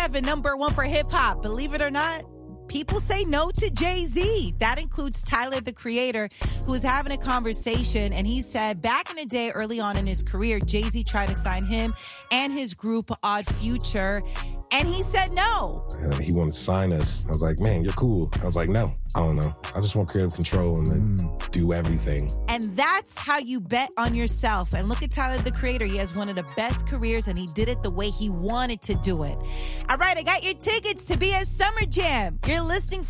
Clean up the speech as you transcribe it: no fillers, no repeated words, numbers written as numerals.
7, number 1 for hip hop. Believe it or not, people say no to Jay-Z. That includes Tyler, the Creator, who was having a conversation, and he said back in the day, early on in his career, Jay-Z tried to sign him and his group Odd Future, and he said no. He wanted to sign us. I was like, man, you're cool. I was like, no, I don't know. I just want creative control and then do everything. And that's how you bet on yourself. And look at Tyler, the Creator. He has one of the best careers, and he did it the way he wanted to do it. All right, I got your tickets to be at Summer Jam. You're listening